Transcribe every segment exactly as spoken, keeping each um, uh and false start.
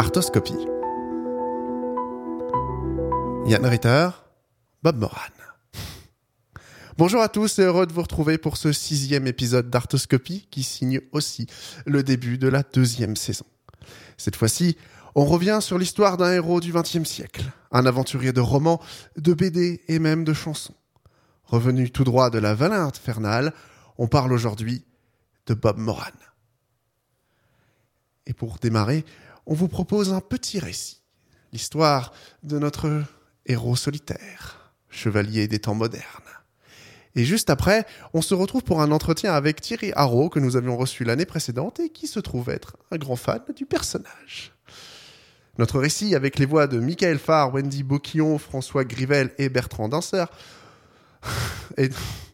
Arthoscopie. Yann Ritter, Bob Moran. Bonjour à tous et heureux de vous retrouver pour ce sixième épisode d'Arthoscopie qui signe aussi le début de la deuxième saison. Cette fois-ci, on revient sur l'histoire d'un héros du vingtième siècle, un aventurier de romans, de B D et même de chansons. Revenu tout droit de la vallée infernale, on parle aujourd'hui de Bob Moran. Et pour démarrer, on vous propose un petit récit, l'histoire de notre héros solitaire, chevalier des temps modernes. Et juste après, on se retrouve pour un entretien avec Thierry Haraud, que nous avions reçu l'année précédente et qui se trouve être un grand fan du personnage. Notre récit, avec les voix de Michael Farr, Wendy Boquillon, François Grivel et Bertrand Danser, est...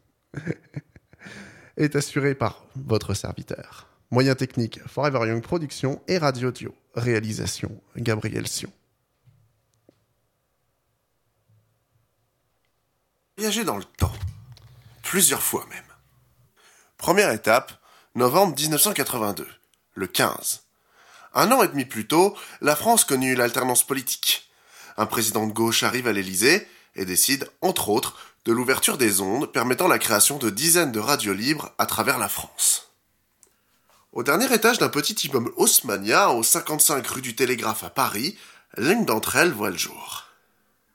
est assuré par votre serviteur. Moyens techniques, Forever Young Productions et Radio Audio. Réalisation, Gabriel Sion. Voyager dans le temps. Plusieurs fois même. Première étape, novembre dix-neuf cent quatre-vingt-deux, le quinze. Un an et demi plus tôt, la France connut l'alternance politique. Un président de gauche arrive à l'Élysée et décide, entre autres, de l'ouverture des ondes permettant la création de dizaines de radios libres à travers la France. Au dernier étage d'un petit immeuble haussmannien, au cinquante-cinq rue du Télégraphe à Paris, l'une d'entre elles voit le jour.